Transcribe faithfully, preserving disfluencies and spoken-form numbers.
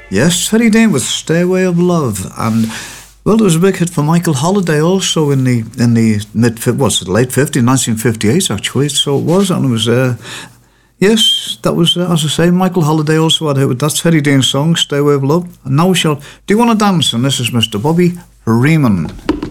Yes, Teddy Dane with Stairway of Love. And, well, there was a big hit for Michael Holiday also in the in the mid, what's it, late fifties, nineteen fifty-eight actually. So it was, and it was, uh, yes, that was, uh, as I say, Michael Holiday also had a hit with that Teddy Dane song, Stairway of Love. And now we shall Do You Want to Dance? And this is Mister Bobby Freeman.